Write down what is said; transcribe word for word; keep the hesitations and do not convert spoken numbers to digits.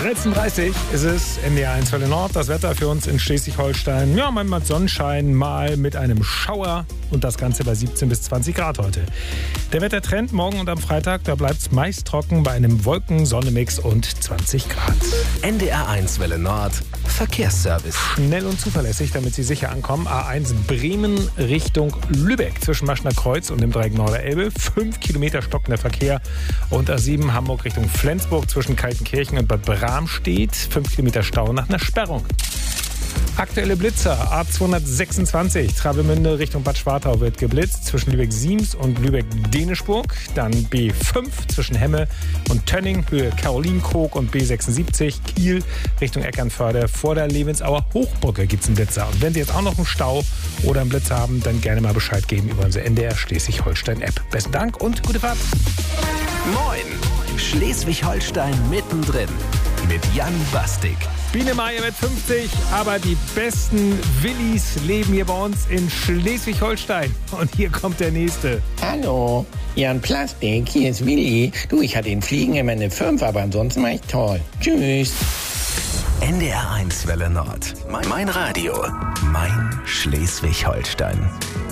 dreizehn Uhr dreißig ist es, N D R eins Welle Nord. Das Wetter für uns in Schleswig-Holstein. Ja, manchmal Sonnenschein, mal mit einem Schauer. Und das Ganze bei siebzehn bis zwanzig Grad heute. Der Wettertrend morgen und am Freitag, da bleibt es meist trocken bei einem Wolken-Sonne-Mix und zwanzig Grad. N D R eins Welle Nord. Verkehrsservice. Schnell und zuverlässig, damit Sie sicher ankommen. A eins Bremen Richtung Lübeck zwischen Maschner Kreuz und dem Dreieck Norderelbe. Fünf Kilometer stockender Verkehr. Und A sieben Hamburg Richtung Flensburg zwischen Kaltenkirchen und Bad Bramstedt. Fünf Kilometer Stau nach einer Sperrung. Aktuelle Blitzer, A zweihundertsechsundzwanzig, Travemünde Richtung Bad Schwartau wird geblitzt, zwischen Lübeck-Siems und Lübeck-Denisburg. Dann B fünf zwischen Hemme und Tönning, Höhe Karolinenkrog und B sechsundsiebzig, Kiel Richtung Eckernförde. Vor der Levensauer Hochbrücke gibt es einen Blitzer. Und wenn Sie jetzt auch noch einen Stau oder einen Blitzer haben, dann gerne mal Bescheid geben über unsere N D R Schleswig-Holstein-App. Besten Dank und gute Fahrt. Moin, Schleswig-Holstein mittendrin mit Jan Bastik. Biene Meier mit fünfzig, aber die besten Willis leben hier bei uns in Schleswig-Holstein. Und hier kommt der nächste. Hallo, Jan Plastik, hier ist Willi. Du, ich hatte in Fliegen immer eine fünf, aber ansonsten war ich toll. Tschüss. N D R eins Welle Nord. Mein, mein Radio. Mein Schleswig-Holstein.